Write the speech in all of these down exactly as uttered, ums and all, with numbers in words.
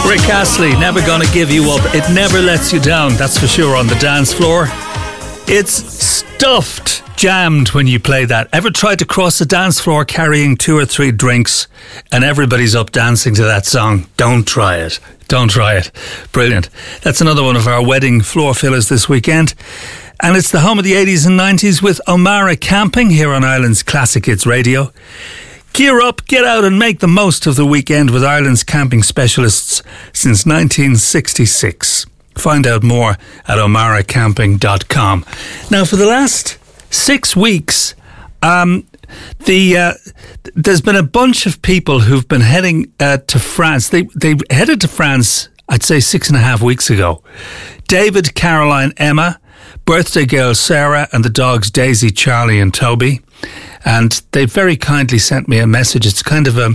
Rick Astley, Never Gonna Give You Up. It never lets you down, that's for sure, on the dance floor. It's stuffed, jammed when you play that. Ever tried to cross the dance floor carrying two or three drinks and everybody's up dancing to that song? Don't try it. Don't try it. Brilliant. That's another one of our wedding floor fillers this weekend. And it's the home of the eighties and nineties with O'Mara Camping here on Ireland's Classic Hits Radio. Gear up, get out and make the most of the weekend with Ireland's camping specialists since nineteen sixty-six. Find out more at omara camping dot com. Now, for the last six weeks, um, the uh, there's been a bunch of people who've been heading uh, to France. They they headed to France, I'd say six and a half weeks ago. David, Caroline, Emma, birthday girl Sarah, and the dogs Daisy, Charlie, and Toby. And they very kindly sent me a message. It's kind of a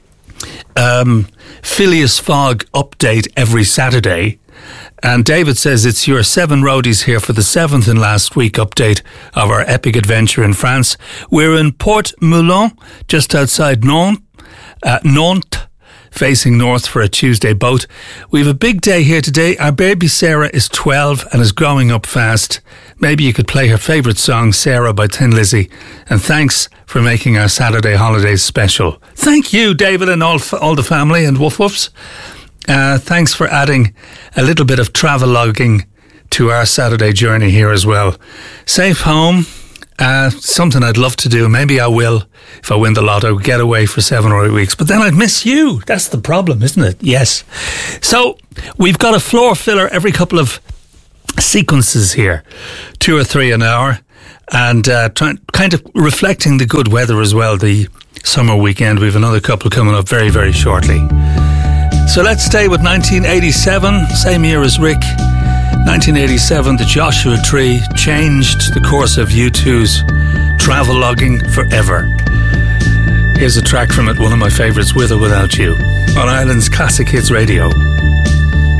um, Phileas Fogg update every Saturday. And David says it's your seven roadies here for the seventh and last week update of our epic adventure in France. We're in Port Moulin, just outside Nantes, uh, Nantes, facing north for a Tuesday boat. We have a big day here today. Our baby Sarah is twelve and is growing up fast. Maybe you could play her favourite song, Sarah by Thin Lizzy. And thanks for making our Saturday holidays special. Thank you, David, and all all the family and woof woofs. Uh, thanks for adding a little bit of traveloguing to our Saturday journey here as well. Safe home. Uh, something I'd love to do. Maybe I will if I win the lotto, get away for seven or eight weeks. But then I'd miss you. That's the problem, isn't it? Yes. So we've got a floor filler every couple of sequences here, two or three an hour, and uh, trying, kind of reflecting the good weather as well. The summer weekend. We have another couple coming up very, very shortly. So let's stay with nineteen eighty-seven, same year as Rick. nineteen eighty-seven, the Joshua Tree changed the course of U two's traveloguing forever. Here's a track from it, one of my favourites, With or Without You, on Ireland's Classic Hits Radio.